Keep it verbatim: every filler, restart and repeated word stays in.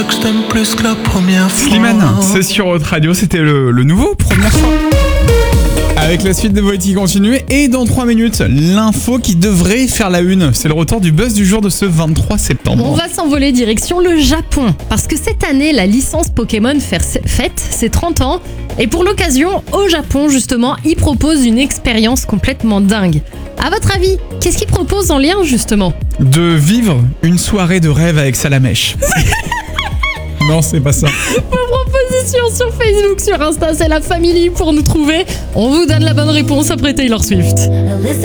Je t'aime plus que la première fois. Slimane, c'est sur Haute Radio, c'était le, le nouveau, première fois. Avec la suite de Voix qui continue et dans trois minutes, l'info qui devrait faire la une. C'est le retour du buzz du jour de ce vingt-trois septembre. On va s'envoler direction le Japon parce que cette année, la licence Pokémon fête ses trente ans et pour l'occasion, au Japon justement, ils proposent une expérience complètement dingue. À votre avis, qu'est-ce qu'ils proposent en lien justement ? De vivre une soirée de rêve avec Salamèche. Non, c'est pas ça. Vos propositions sur Facebook, sur Insta, c'est la famille pour nous trouver. On vous donne la bonne réponse après Taylor Swift.